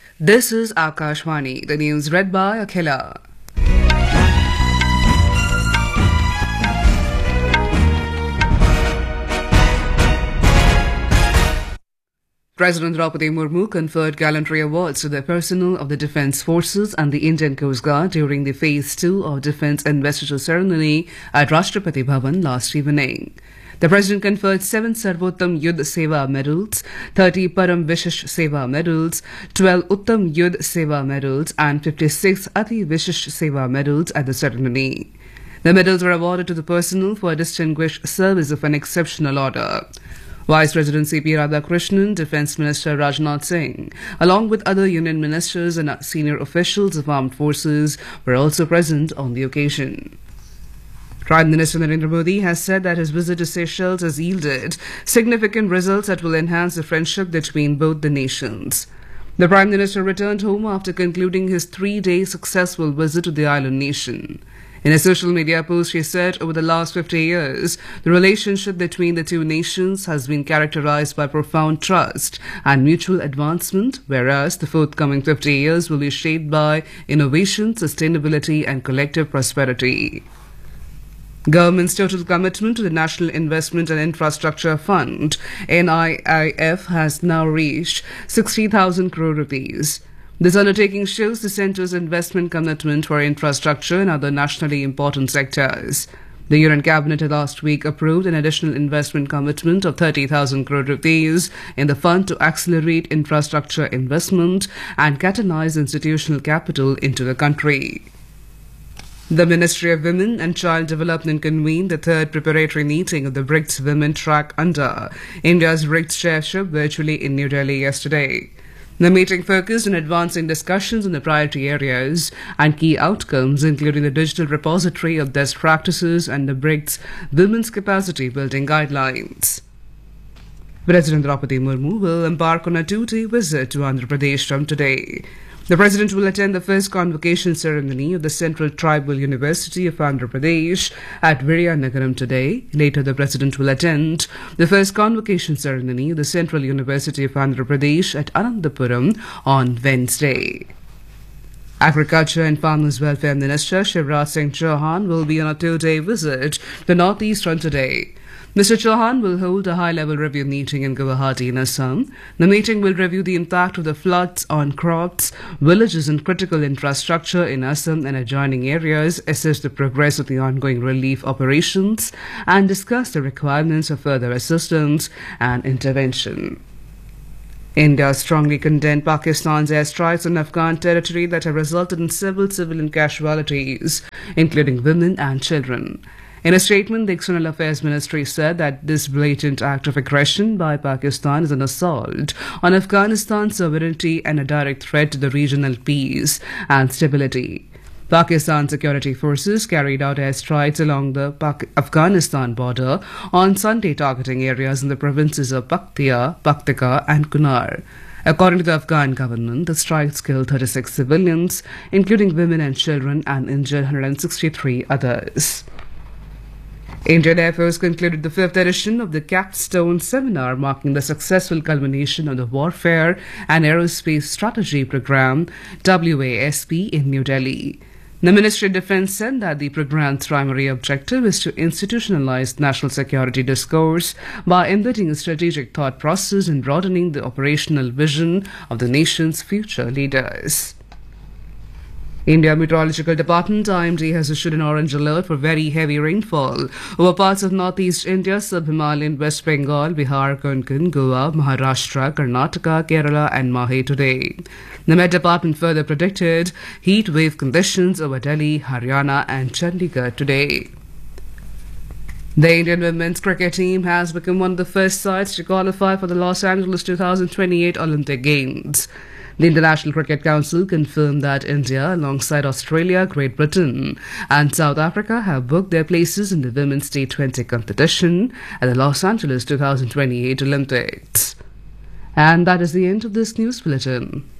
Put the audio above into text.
This is Akashvani, the news read by Akhila. President Draupadi Murmu conferred gallantry awards to the personnel of the Defence Forces and the Indian Coast Guard during the Phase 2 of Defence Investiture ceremony at Rashtrapati Bhavan last evening. The President conferred 7 Sarvottam Yudh Seva medals, 30 Param Vishish Seva medals, 12 Uttam Yudh Seva medals and 56 Ati Vishish Seva medals at the ceremony. The medals were awarded to the personnel for a distinguished service of an exceptional order. Vice President C.P. Radhakrishnan, Defence Minister Rajnath Singh, along with other Union Ministers and senior officials of armed forces, were also present on the occasion. Prime Minister Narendra Modi has said that his visit to Seychelles has yielded significant results that will enhance the friendship between both the nations. The Prime Minister returned home after concluding his 3-day successful visit to the island nation. In a social media post, he said, over the last 50 years, the relationship between the two nations has been characterized by profound trust and mutual advancement, whereas the forthcoming 50 years will be shaped by innovation, sustainability and collective prosperity. Government's total commitment to the National Investment and Infrastructure Fund, NIIF, has now reached 60,000 crore rupees. This undertaking shows the centre's investment commitment for infrastructure and other nationally important sectors. The Union Cabinet last week approved an additional investment commitment of 30,000 crore rupees in the fund to accelerate infrastructure investment and catalyze institutional capital into the country. The Ministry of Women and Child Development convened the 3rd preparatory meeting of the BRICS Women Track under India's BRICS chairship virtually in New Delhi yesterday. The meeting focused on advancing discussions on the priority areas and key outcomes, including the digital repository of best practices and the BRICS Women's Capacity Building Guidelines. President Draupadi Murmu will embark on a 2-day visit to Andhra Pradesh from today. The President will attend the first convocation ceremony of the Central Tribal University of Andhra Pradesh at Vizianagaram today. Later, the President will attend the first convocation ceremony of the Central University of Andhra Pradesh at Anandapuram on Wednesday. Agriculture and Farmers Welfare Minister Shivraj Singh Chauhan will be on a 2-day visit to the northeast from today. Mr. Chauhan will hold a high-level review meeting in Guwahati in Assam. The meeting will review the impact of the floods on crops, villages and critical infrastructure in Assam and adjoining areas, assess the progress of the ongoing relief operations, and discuss the requirements of further assistance and intervention. India strongly condemned Pakistan's airstrikes on Afghan territory that have resulted in several civilian casualties, including women and children. In a statement, the External Affairs Ministry said that this blatant act of aggression by Pakistan is an assault on Afghanistan's sovereignty and a direct threat to the regional peace and stability. Pakistan security forces carried out airstrikes along the Afghanistan border on Sunday, targeting areas in the provinces of Paktia, Paktika and Kunar. According to the Afghan government, the strikes killed 36 civilians, including women and children, and injured 163 others. Indian Air Force concluded the 5th edition of the Capstone Seminar, marking the successful culmination of the Warfare and Aerospace Strategy Program, WASP, in New Delhi. The Ministry of Defence said that the program's primary objective is to institutionalize national security discourse by embedding a strategic thought process and broadening the operational vision of the nation's future leaders. India Meteorological Department IMD has issued an orange alert for very heavy rainfall over parts of northeast India, sub-Himalayan West Bengal, Bihar, Konkan, Goa, Maharashtra, Karnataka, Kerala and Mahe today. The Met Department further predicted heat wave conditions over Delhi, Haryana and Chandigarh today. The Indian women's cricket team has become one of the first sides to qualify for the Los Angeles 2028 Olympic Games. The International Cricket Council confirmed that India, alongside Australia, Great Britain and South Africa, have booked their places in the women's T20 competition at the Los Angeles 2028 Olympics. And that is the end of this news bulletin.